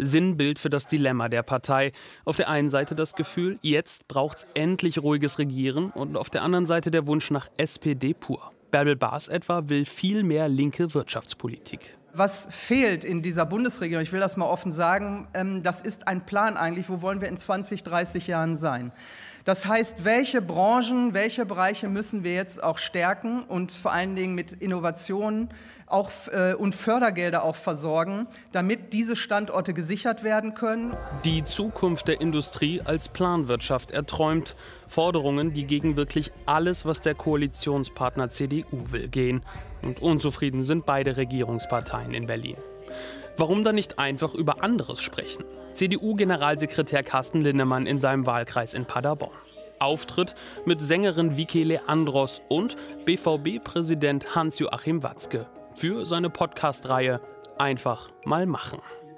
Sinnbild für das Dilemma der Partei. Auf der einen Seite das Gefühl, jetzt braucht's endlich ruhiges Regieren, und auf der anderen Seite der Wunsch nach SPD pur. Bärbel Baas etwa will viel mehr linke Wirtschaftspolitik. Was fehlt in dieser Bundesregierung, ich will das mal offen sagen, das ist ein Plan eigentlich, wo wollen wir in 20, 30 Jahren sein. Das heißt, welche Branchen, welche Bereiche müssen wir jetzt auch stärken und vor allen Dingen mit Innovationen auch, und Fördergelder auch versorgen, damit diese Standorte gesichert werden können. Die Zukunft der Industrie als Planwirtschaft erträumt. Forderungen, die gegen wirklich alles, was der Koalitionspartner CDU will, gehen. Und unzufrieden sind beide Regierungsparteien in Berlin. Warum dann nicht einfach über anderes sprechen? CDU-Generalsekretär Carsten Linnemann in seinem Wahlkreis in Paderborn. Auftritt mit Sängerin Vicky Leandros und BVB-Präsident Hans-Joachim Watzke für seine Podcast-Reihe Einfach mal machen.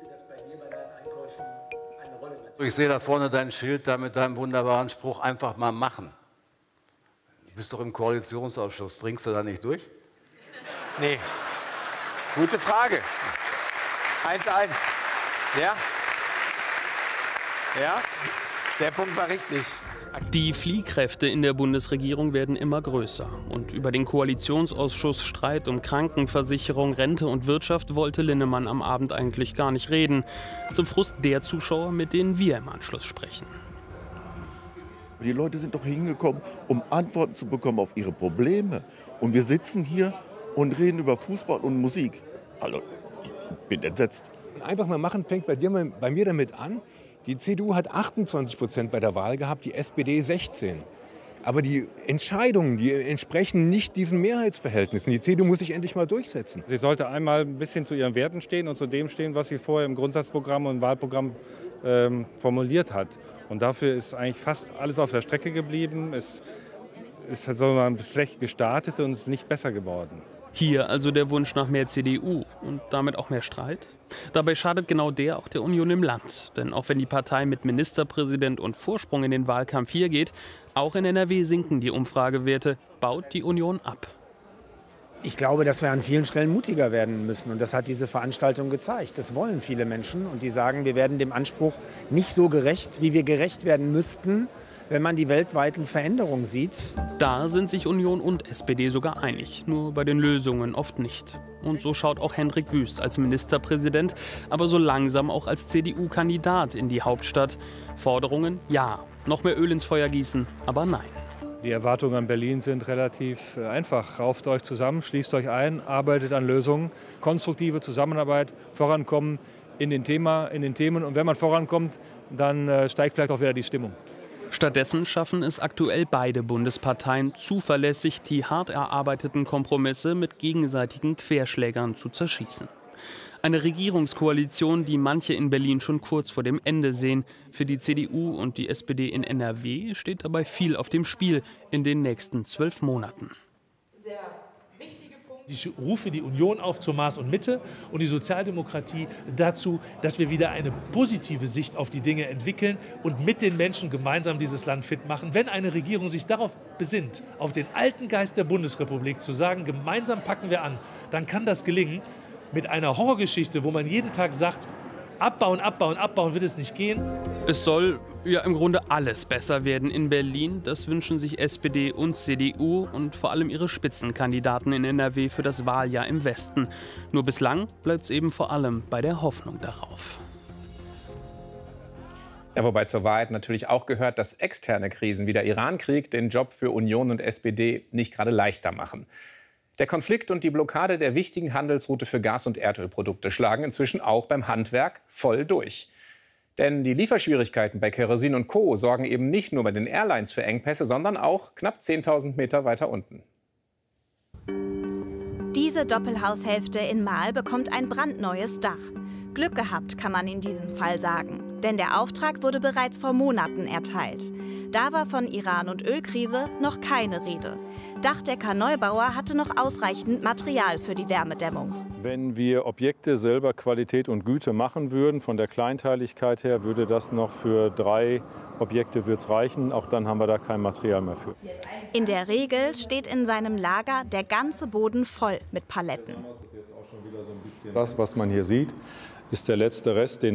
Ich sehe da vorne dein Schild da mit deinem wunderbaren Spruch, einfach mal machen. Du bist doch im Koalitionsausschuss, dringst du da nicht durch? Nee. Gute Frage. 1-1. Ja? Ja? Der Punkt war richtig. Die Fliehkräfte in der Bundesregierung werden immer größer. Und über den Koalitionsausschuss Streit um Krankenversicherung, Rente und Wirtschaft wollte Linnemann am Abend eigentlich gar nicht reden. Zum Frust der Zuschauer, mit denen wir im Anschluss sprechen. Die Leute sind doch hingekommen, um Antworten zu bekommen auf ihre Probleme. Und wir sitzen hier und reden über Fußball und Musik. Also, ich bin entsetzt. Einfach mal machen fängt bei mir damit an. Die CDU hat 28% bei der Wahl gehabt, die SPD 16%. Aber die Entscheidungen, die entsprechen nicht diesen Mehrheitsverhältnissen. Die CDU muss sich endlich mal durchsetzen. Sie sollte einmal ein bisschen zu ihren Werten stehen und zu dem stehen, was sie vorher im Grundsatzprogramm und im Wahlprogramm formuliert hat. Und dafür ist eigentlich fast alles auf der Strecke geblieben. Es ist schlecht gestartet und ist nicht besser geworden. Hier also der Wunsch nach mehr CDU und damit auch mehr Streit? Dabei schadet genau der auch der Union im Land. Denn auch wenn die Partei mit Ministerpräsident und Vorsprung in den Wahlkampf hier geht, auch in NRW sinken die Umfragewerte, baut die Union ab. Ich glaube, dass wir an vielen Stellen mutiger werden müssen. Und das hat diese Veranstaltung gezeigt. Das wollen viele Menschen. Und die sagen, wir werden dem Anspruch nicht so gerecht, wie wir gerecht werden müssten, wenn man die weltweiten Veränderungen sieht. Da sind sich Union und SPD sogar einig, nur bei den Lösungen oft nicht. Und so schaut auch Hendrik Wüst als Ministerpräsident, aber so langsam auch als CDU-Kandidat in die Hauptstadt. Forderungen? Ja. Noch mehr Öl ins Feuer gießen? Aber nein. Die Erwartungen an Berlin sind relativ einfach. Rauft euch zusammen, schließt euch ein, arbeitet an Lösungen, konstruktive Zusammenarbeit, vorankommen in den Themen. Und wenn man vorankommt, dann steigt vielleicht auch wieder die Stimmung. Stattdessen schaffen es aktuell beide Bundesparteien zuverlässig, die hart erarbeiteten Kompromisse mit gegenseitigen Querschlägern zu zerschießen. Eine Regierungskoalition, die manche in Berlin schon kurz vor dem Ende sehen. Für die CDU und die SPD in NRW steht dabei viel auf dem Spiel in den nächsten 12 Monaten. Ich rufe die Union auf zur Maß und Mitte und die Sozialdemokratie dazu, dass wir wieder eine positive Sicht auf die Dinge entwickeln und mit den Menschen gemeinsam dieses Land fit machen. Wenn eine Regierung sich darauf besinnt, auf den alten Geist der Bundesrepublik zu sagen, gemeinsam packen wir an, dann kann das gelingen. Mit einer Horrorgeschichte, wo man jeden Tag sagt, abbauen, abbauen, abbauen, wird es nicht gehen. Es soll ja im Grunde alles besser werden in Berlin. Das wünschen sich SPD und CDU und vor allem ihre Spitzenkandidaten in NRW für das Wahljahr im Westen. Nur bislang bleibt es eben vor allem bei der Hoffnung darauf. Ja, wobei zur Wahrheit natürlich auch gehört, dass externe Krisen wie der Irankrieg den Job für Union und SPD nicht gerade leichter machen. Der Konflikt und die Blockade der wichtigen Handelsroute für Gas- und Erdölprodukte schlagen inzwischen auch beim Handwerk voll durch. Denn die Lieferschwierigkeiten bei Kerosin und Co. sorgen eben nicht nur bei den Airlines für Engpässe, sondern auch knapp 10.000 Meter weiter unten. Diese Doppelhaushälfte in Marl bekommt ein brandneues Dach. Glück gehabt, kann man in diesem Fall sagen. Denn der Auftrag wurde bereits vor Monaten erteilt. Da war von Iran- und Ölkrise noch keine Rede. Dachdecker Neubauer hatte noch ausreichend Material für die Wärmedämmung. Wenn wir Objekte selber Qualität und Güte machen würden, von der Kleinteiligkeit her, würde das noch für 3 Objekte wird's reichen. Auch dann haben wir da kein Material mehr für. In der Regel steht in seinem Lager der ganze Boden voll mit Paletten. Das, was man hier sieht, ist der letzte Rest, den